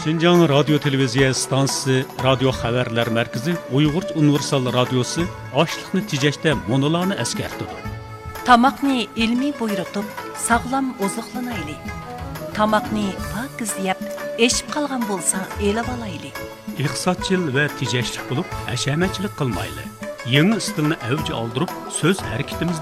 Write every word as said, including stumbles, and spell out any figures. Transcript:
Şinjan Radyo Televiziya Stansiyasi Radio Xabarlar Markazi Uyg'ur Universal Radiosi ochliqni tejashda monolarni eskartdi. Tamoqni ilmiy buyurtib, sog'lom oziqlanaylik. Tamoqni pokiz yeb, eshib qolgan bo'lsa, elib olaylik. Iqtisodchil va tejashlik bo'lib, hashamatchilik qilmaylik. Yangi stilni avj oldirib, so'z harakatimizni